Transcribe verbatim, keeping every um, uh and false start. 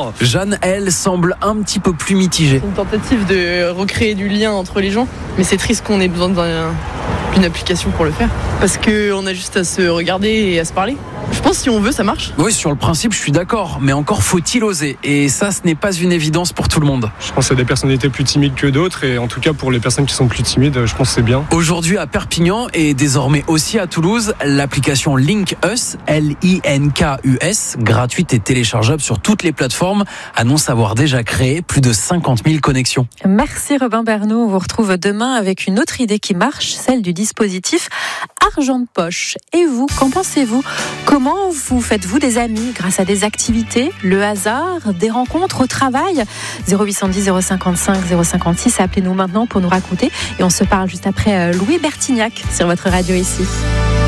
Tours. Jeanne, elle, semble un petit peu plus mitigée. C'est une tentative de recréer du lien entre les gens, mais c'est triste qu'on ait besoin d'un, d'une application pour le faire, parce qu'on a juste à se regarder et à se parler. Je pense que si on veut, ça marche. Oui, sur le principe, je suis d'accord, mais encore faut-il oser. Et ça, ce n'est pas une évidence pour tout le monde. Je pense qu'il y a des personnalités plus timides que d'autres, et en tout cas pour les personnes qui sont plus timides, je pense que c'est bien. Aujourd'hui à Perpignan et désormais aussi à Toulouse, l'application Link Us, L I N K U S, gratuite et téléchargeable sur toutes les plateformes, annonce avoir déjà créé plus de cinquante mille connexions. Merci Robin Bernot. On vous retrouve demain avec une autre idée qui marche, celle du dispositif argent de poche. Et vous, qu'en pensez-vous ? Comment vous faites-vous des amis grâce à des activités, le hasard, des rencontres au travail ? zéro huit cent dix zéro cinquante-cinq zéro cinquante-six, appelez-nous maintenant pour nous raconter. Et on se parle juste après Louis Bertignac sur votre radio ici.